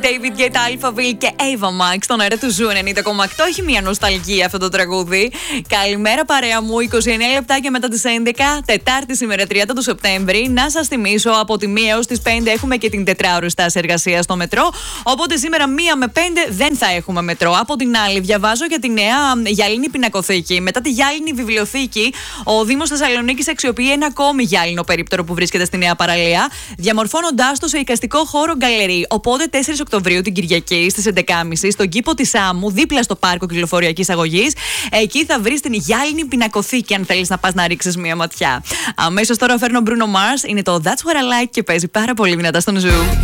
David Guetta, Alphaville και Ava Max στον αέρα του Ζου 90,8. Έχει μια νοσταλγία αυτό το τραγούδι. Καλημέρα, παρέα μου. 29 λεπτάκια μετά τις 11, Τετάρτη σήμερα, 30 του Σεπτέμβρη. Να σας θυμίσω, από τη 1 έως τις 5 έχουμε και την τετράωρη στάση εργασία στο μετρό. Οπότε σήμερα 1 με 5 δεν θα έχουμε μετρό. Από την άλλη, διαβάζω για τη νέα γυάλινη πινακοθήκη. Μετά τη γυάλινη βιβλιοθήκη, ο Δήμος Θεσσαλονίκης αξιοποιεί ένα ακόμη γυάλινο περίπτερο που βρίσκεται στη νέα παραλία, διαμορφώνοντάς το σε εικαστικό χώρο γκαλερί. Οπότε 4 Οκτωβρίου την Κυριακή στις 11.30 στον κήπο της Άμμου, δίπλα στο πάρκο κυκλοφοριακής αγωγής, εκεί θα βρεις την γυάλινη πινακοθήκη, αν θέλεις να πας να ρίξεις μία ματιά. Αμέσως τώρα φέρνω Bruno Mars, είναι το That's What I Like και παίζει πάρα πολύ δυνατά στον Ζου.